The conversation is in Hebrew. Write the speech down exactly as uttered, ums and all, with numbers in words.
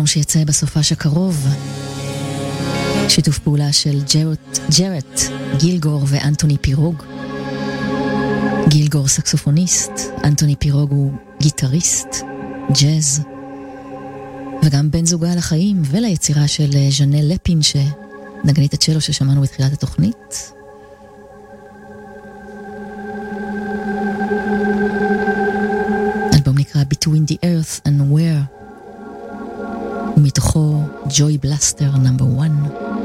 אלבום שיצא בסופש הקרוב, שיתוף פעולה של ג'רט, ג'רט גילגור ואנטוני פירוג. גילגור סקסופוניסט, אנטוני פירוג הוא גיטריסט, ג'אז, וגם בן זוגה לחיים וליצירה של ז'נל לפין, שנגנית הצ'לו ששמענו בתחילת התוכנית. אלבום נקרא Between the Earth and Where, ומתוכו Joy Blaster נאמבר אחת.